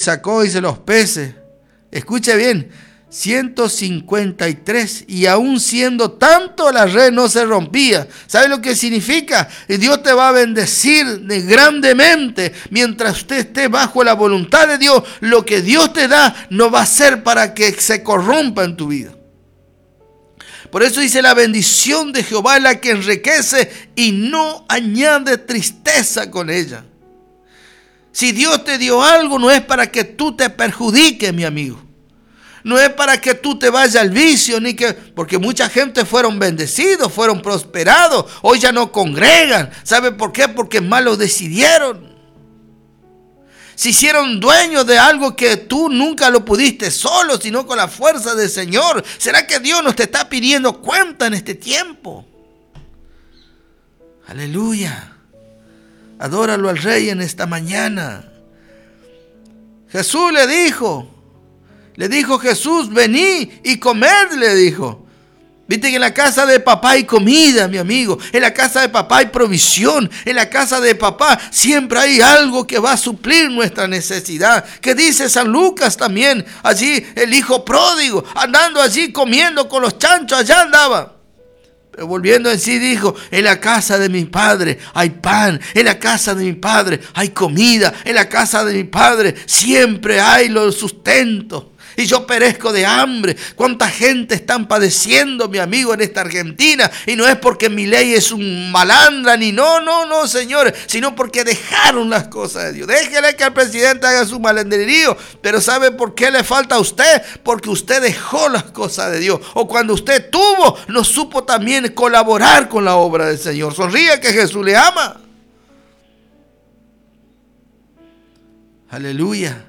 sacó, dice, los peces. Escuche bien, 153, y aún siendo tanto la red no se rompía. ¿Sabe lo que significa? Dios te va a bendecir grandemente mientras usted esté bajo la voluntad de Dios. Lo que Dios te da no va a ser para que se corrompa en tu vida. Por eso dice, la bendición de Jehová es la que enriquece y no añade tristeza con ella. Si Dios te dio algo, no es para que tú te perjudiques, mi amigo. No es para que tú te vayas al vicio, porque mucha gente fueron bendecidos, fueron prosperados, hoy ya no congregan. ¿Sabe por qué? Porque mal lo decidieron. Se hicieron dueños de algo que tú nunca lo pudiste solo, sino con la fuerza del Señor. ¿Será que Dios nos te está pidiendo cuenta en este tiempo? Aleluya. Adóralo al Rey en esta mañana. Jesús le dijo Jesús, vení y comed, le dijo. Viste que en la casa de papá hay comida, mi amigo. En la casa de papá hay provisión. En la casa de papá siempre hay algo que va a suplir nuestra necesidad. Que dice San Lucas también. Allí el hijo pródigo, andando allí comiendo con los chanchos, allá andaba. Pero volviendo en sí dijo, en la casa de mi padre hay pan. En la casa de mi padre hay comida. En la casa de mi padre siempre hay los sustentos. Y yo perezco de hambre. ¿Cuánta gente están padeciendo, mi amigo, en esta Argentina? Y no es porque Milei es un malandra, ni no, señores, sino porque dejaron las cosas de Dios. Déjele que el presidente haga su malandrerío, pero ¿sabe por qué le falta a usted? Porque usted dejó las cosas de Dios. O cuando usted tuvo, no supo también colaborar con la obra del Señor. Sonríe que Jesús le ama. Aleluya.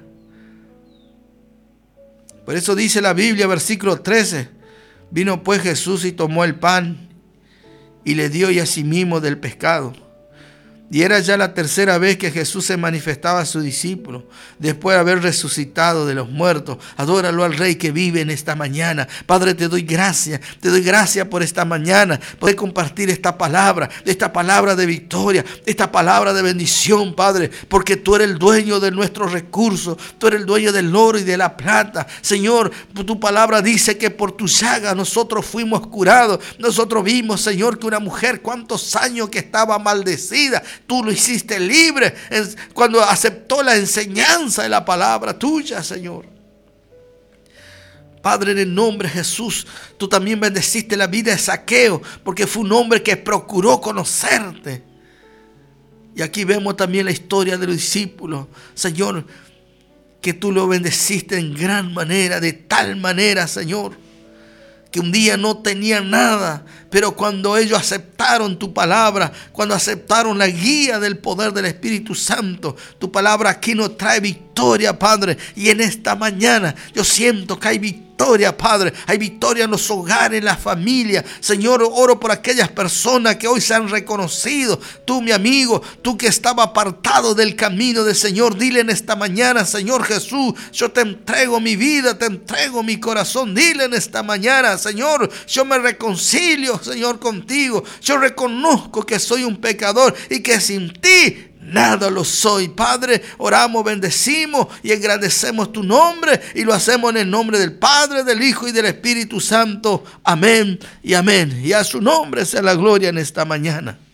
Por eso dice la Biblia, versículo 13, vino pues Jesús y tomó el pan y le dio y asimismo del pescado. Y era ya la tercera vez que Jesús se manifestaba a sus discípulos, después de haber resucitado de los muertos. Adóralo al Rey que vive en esta mañana. Padre, te doy gracias por esta mañana, poder compartir esta palabra de victoria, esta palabra de bendición, Padre, porque tú eres el dueño de nuestros recursos, tú eres el dueño del oro y de la plata. Señor, tu palabra dice que por tu llaga nosotros fuimos curados. Nosotros vimos, Señor, que una mujer, cuántos años que estaba maldecida, tú lo hiciste libre cuando aceptó la enseñanza de la palabra tuya, Señor. Padre, en el nombre de Jesús, tú también bendeciste la vida de Zaqueo, porque fue un hombre que procuró conocerte. Y aquí vemos también la historia de los discípulos, Señor, que tú lo bendeciste en gran manera, de tal manera, Señor, que un día no tenían nada, pero cuando ellos aceptaron tu palabra, cuando aceptaron la guía del poder del Espíritu Santo, tu palabra aquí nos trae victoria, Padre. Y en esta mañana yo siento que hay victoria, Padre. Hay victoria en los hogares, en la familia. Señor, oro por aquellas personas que hoy se han reconocido. Tú, mi amigo, tú que estaba apartado del camino del Señor, dile en esta mañana, Señor Jesús, yo te entrego mi vida, te entrego mi corazón. Dile en esta mañana, Señor, yo me reconcilio, Señor, contigo. Yo reconozco que soy un pecador y que sin ti nada lo soy. Padre, oramos, bendecimos y engrandecemos tu nombre, y lo hacemos en el nombre del Padre, del Hijo y del Espíritu Santo. Amén y amén. Y a su nombre sea la gloria en esta mañana.